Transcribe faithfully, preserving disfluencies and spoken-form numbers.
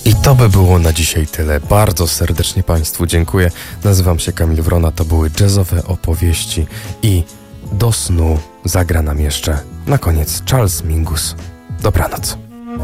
I to by było na dzisiaj tyle. Bardzo serdecznie Państwu dziękuję. Nazywam się Kamil Wrona, to były jazzowe opowieści i do snu zagra nam jeszcze na koniec Charles Mingus. Dobranoc.